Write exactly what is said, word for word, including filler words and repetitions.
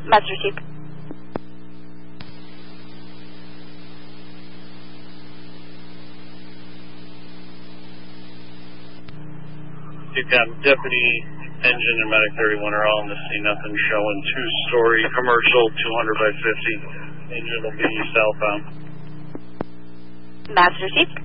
Message received. You've got deputy, engine, and medic thirty-one are all in the scene. Nothing showing. Two-story commercial, two hundred by fifty. Engine will be southbound. Message received.